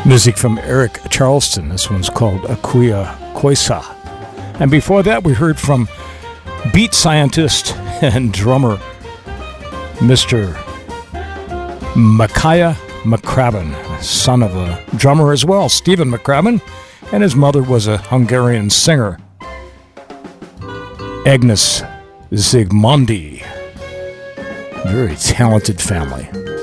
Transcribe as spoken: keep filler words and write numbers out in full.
Music from Eric Charleston. This one's called Akuya Koisa. And before that, we heard from beat scientist and drummer Mister Micaiah McCraven, son of a drummer as well, Stephen McCraven, and his mother was a Hungarian singer, Agnes Zsigmondy. Very talented family.